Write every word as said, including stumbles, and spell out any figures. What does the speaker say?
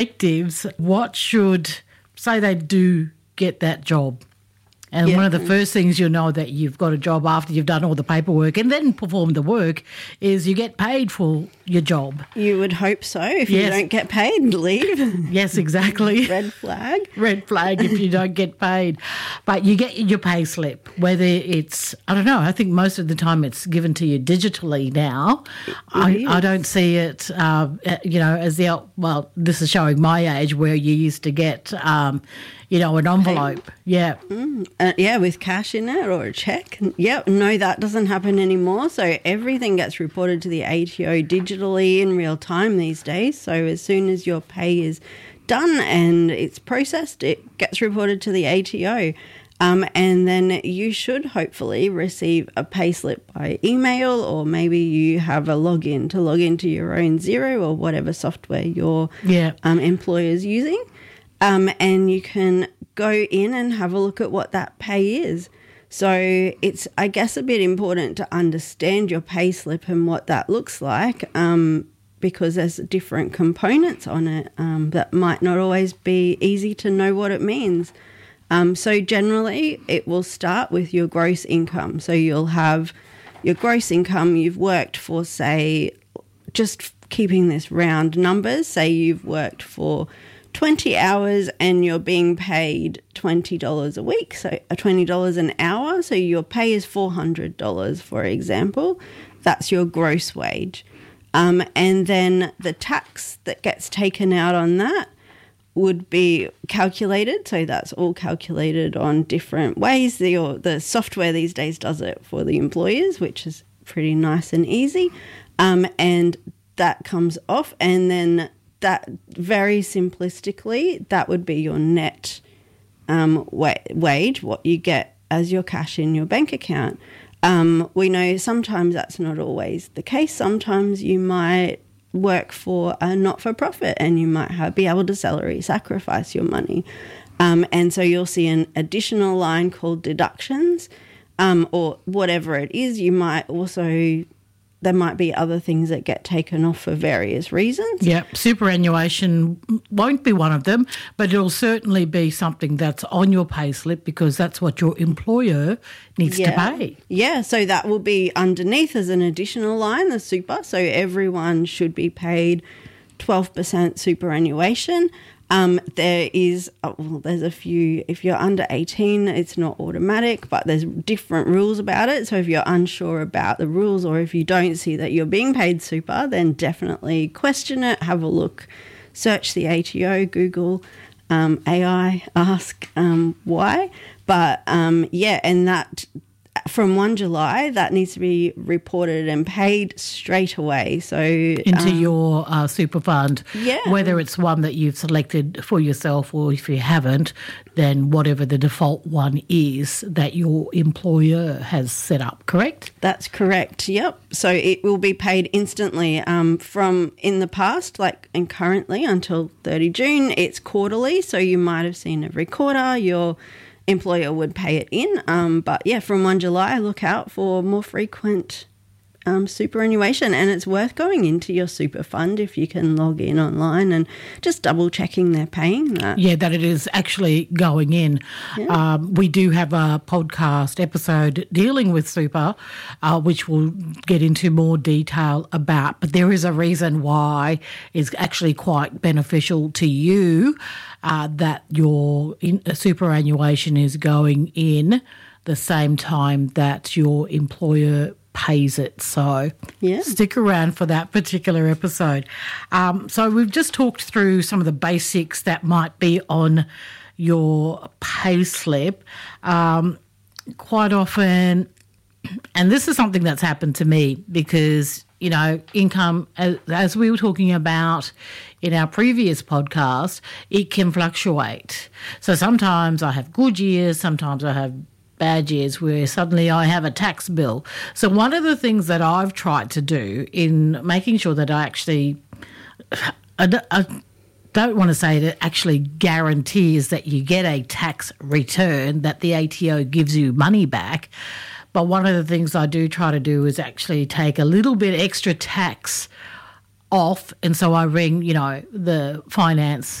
executives, what should, say they do get that job, and Yeah. one of the first things you'll know that you've got a job after you've done all the paperwork and then performed the work is you get paid for your job. You would hope so. If you Yes. don't get paid, leave. Yes, exactly. Red flag. Red flag if you don't get paid. But you get your pay slip, whether it's, I don't know, I think most of the time it's given to you digitally now. I, is. I don't see it, uh, you know, as the, well, this is showing my age where you used to get, um, you know, an envelope. Yeah. Uh, yeah, with cash in it or a check. Yep, no, that doesn't happen anymore. So everything gets reported to the A T O digitally in real time these days. So as soon as your pay is done and it's processed, it gets reported to the A T O. Um, and then you should hopefully receive a payslip by email, or maybe you have a login to log into your own Xero or whatever software your Yeah. um, employer is using. Um, and you can go in and have a look at what that pay is. So it's, I guess, a bit important to understand your pay slip and what that looks like, um, because there's different components on it um, that might not always be easy to know what it means. Um, so generally, it will start with your gross income. So you'll have your gross income you've worked for, say, just keeping this round numbers, say you've worked for twenty hours and you're being paid twenty dollars a week, so twenty dollars an hour. So your pay is four hundred dollars, for example. That's your gross wage. Um, and then the tax that gets taken out on that would be calculated. So that's all calculated on different ways. The, or the software these days does it for the employers, which is pretty nice and easy. Um, and that comes off, and then that, very simplistically, that would be your net um, wa- wage, what you get as your cash in your bank account. Um, we know sometimes that's not always the case. Sometimes you might work for a not-for-profit and you might have, be able to salary sacrifice your money. Um, and so you'll see an additional line called deductions, um, or whatever it is. You might also... There might be other things that get taken off for various reasons. Yeah, superannuation won't be one of them, but it'll certainly be something that's on your payslip because that's what your employer needs yeah. to pay. Yeah, so that will be underneath as an additional line, the super. So everyone should be paid twelve percent superannuation. Um, there is, oh, well, there's a few, if you're under eighteen, it's not automatic, but there's different rules about it. So if you're unsure about the rules, or if you don't see that you're being paid super, then definitely question it, have a look, search the A T O, Google, um, A I, ask um, why. But um, yeah, and that from first of July, that needs to be reported and paid straight away. So into um, your uh, super fund, yeah. whether it's one that you've selected for yourself or if you haven't, then whatever the default one is that your employer has set up, correct? That's correct, yep. So it will be paid instantly um, from in the past, like and currently until thirtieth of June, it's quarterly. So you might have seen every quarter your employer would pay it in. Um, but yeah, from first of July, look out for more frequent um, superannuation, and it's worth going into your super fund if you can log in online and just double checking they're paying that. Yeah, that it is actually going in. Yeah. Um, we do have a podcast episode dealing with super, uh, which we'll get into more detail about, but there is a reason why it's actually quite beneficial to you uh, that your in, uh, superannuation is going in the same time that your employer pays it. So yeah. stick around for that particular episode. Um, so we've just talked through some of the basics that might be on your pay slip. Um, quite often, and this is something that's happened to me because, you know, income, as, as we were talking about in our previous podcast, it can fluctuate. So sometimes I have good years, sometimes I have bad years where suddenly I have a tax bill. So one of the things that I've tried to do in making sure that I actually, I, I don't want to say that it actually guarantees that you get a tax return, that the A T O gives you money back, but one of the things I do try to do is actually take a little bit extra tax off, and so I ring, you know, the finance